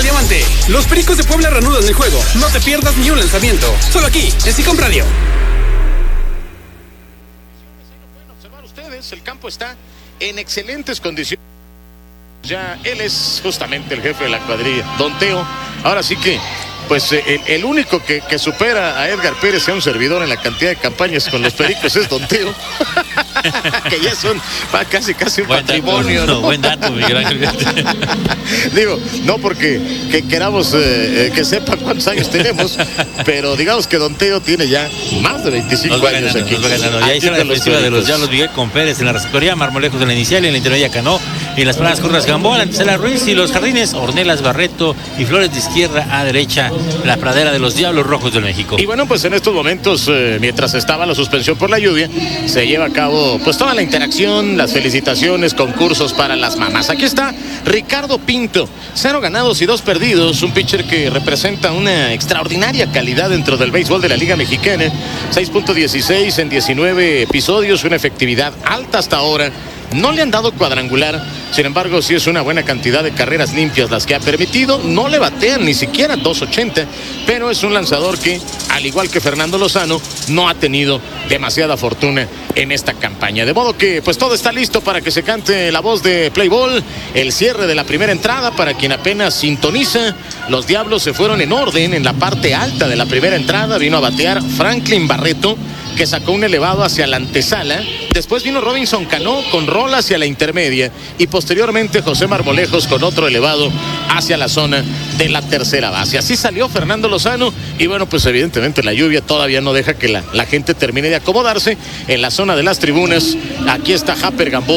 Diamante. Los Pericos de Puebla reanudan el juego. No te pierdas ni un lanzamiento. Solo aquí, en SICOM Radio. Pueden observar ustedes, el campo está en excelentes condiciones. Ya él es justamente el jefe de la cuadrilla, Don Teo. Ahora sí que, pues el único que supera a Edgar Pérez, sea un servidor en la cantidad de campañas con los Pericos, es Don Teo. Que ya son casi un buen patrimonio. Dato, ¿no? Buen dato, Miguel Ángel. Digo, no porque queramos que sepan cuántos años tenemos, pero digamos que Don Teo tiene ya más de 25 años aquí. Y ahí está la defensiva de los Diablos, Miguel con Pérez en la receptoría, Marmolejos en la inicial, en la intermedia Cano, y las planas Corras Gamboa, la Antesala Ruiz, y los jardines Ornelas, Barreto y Flores de izquierda a derecha, la pradera de los Diablos Rojos del México. Y bueno, pues en estos momentos, mientras estaba la suspensión por la lluvia, se lleva a cabo pues toda la interacción, las felicitaciones, concursos para las mamás. Aquí está Ricardo Pinto, 0 ganados y 2 perdidos, un pitcher que representa una extraordinaria calidad dentro del béisbol de la Liga Mexicana, 6.16 en 19 episodios, una efectividad alta hasta ahora. No le han dado cuadrangular, sin embargo sí es una buena cantidad de carreras limpias las que ha permitido. No le batean ni siquiera 2.80, pero es un lanzador que, al igual que Fernando Lozano, no ha tenido demasiada fortuna en esta campaña. De modo que pues todo está listo para que se cante la voz de Play Ball, el cierre de la primera entrada. Para quien apenas sintoniza, los Diablos se fueron en orden en la parte alta de la primera entrada. Vino a batear Franklin Barreto, que sacó un elevado hacia la antesala. Después vino Robinson Cano con rol hacia la intermedia, y posteriormente José Marmolejos con otro elevado hacia la zona de la tercera base. Así salió Fernando Lozano, y bueno, pues evidentemente la lluvia todavía no deja que la gente termine de acomodarse en la zona de las tribunas. Aquí está Japper Gamboa.